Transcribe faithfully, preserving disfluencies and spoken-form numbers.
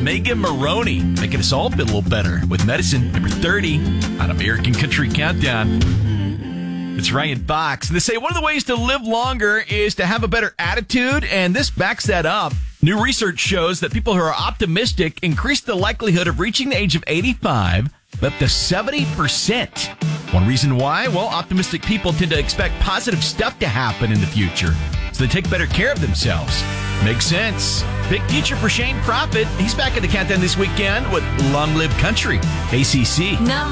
Megan Maroney, making us all feel a little better with Medicine, number thirty on American Country Countdown. It's Ryan Fox. They say one of the ways to live longer is to have a better attitude, and this backs that up. New research shows that people who are optimistic increase the likelihood of reaching the age of eighty-five by up to seventy percent. One reason why? Well, optimistic people tend to expect positive stuff to happen in the future, so they take better care of themselves. Makes sense. Big future for Shane Prophet. He's back at the Countdown this weekend with Long Live Country, A C C. Now